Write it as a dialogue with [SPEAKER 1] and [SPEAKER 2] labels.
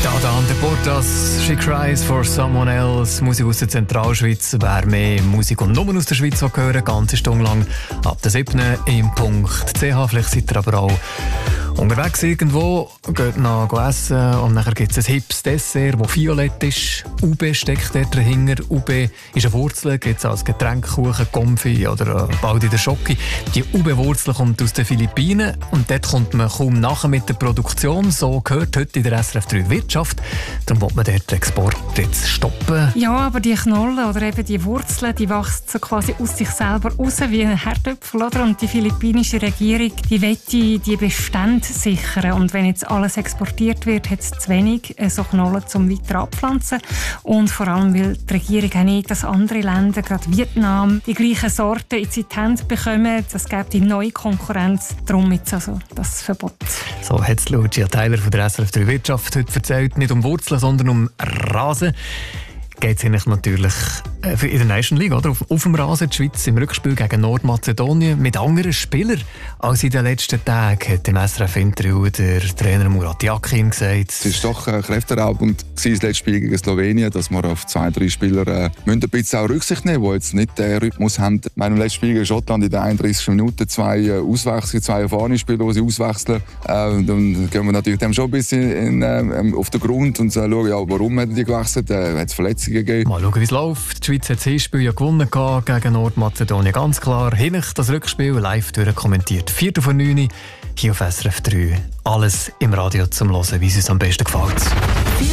[SPEAKER 1] Dada Deportas, She Cries for Someone Else. Musik aus der Zentralschweiz. Wer mehr Musik und Nummern aus der Schweiz hören, eine ganze Stunde lang ab der 7. im Punkt CH. Vielleicht seid ihr aber auch unterwegs irgendwo, geht noch essen und nachher gibt es ein hippes Dessert, das violett ist. Ube steckt dort dahinter. Ube ist eine Wurzel, gibt es als Getränkkuchen, Konfi oder bald in der Schoki. Die Ube-Wurzel kommt aus den Philippinen und dort kommt man kaum nachher mit der Produktion. So gehört heute in der SRF 3 Wirtschaft. Darum will man dort den Export jetzt stoppen.
[SPEAKER 2] Ja, aber die Knollen oder eben die Wurzeln, die wachsen so quasi aus sich selber raus wie ein Herdöpfel, oder? Und die philippinische Regierung, die will die Bestände sichern. Und wenn jetzt alles exportiert wird, hat es zu wenig so Knollen zum weiter abpflanzen. Und vor allem, weil die Regierung auch nicht, dass andere Länder, gerade Vietnam, die gleichen Sorten in die Hände bekommen. Das gibt die neue Konkurrenz. Darum jetzt also das Verbot.
[SPEAKER 1] So hat es Lucia Tyler von der SRF 3 Wirtschaft heute erzählt. Nicht um Wurzeln, sondern um Rasen. Geht es eigentlich natürlich in der Nation League, oder? Auf dem Rasen, die Schweiz im Rückspiel gegen Nordmazedonien mit anderen Spielern als in den letzten Tagen, hat im SRF-Interview der Trainer Murat Yakin gesagt.
[SPEAKER 3] Es ist doch kräfteraubend das letzte Spiel gegen Slowenien, dass wir auf 2-3 Spieler ein bisschen auch Rücksicht nehmen, die jetzt nicht den Rhythmus haben. Im letzten Spiel gegen Schottland in den 31 Minuten 2 Auswechslungen, 2 erfahrene Spieler, die sie auswechseln. Dann gehen wir natürlich dem schon ein bisschen auf den Grund und schauen, ja, warum haben die gewechselt, hat es Verletzungen gegeben.
[SPEAKER 1] Mal schauen, wie es läuft. Die Schweiz hat das Hinspiel ja gewonnen gegen Nordmazedonien. Ganz klar, hinter das Rückspiel live kommentiert. 4:09 hier auf SRF 3. Alles im Radio zum Hören, wie es uns am besten gefällt.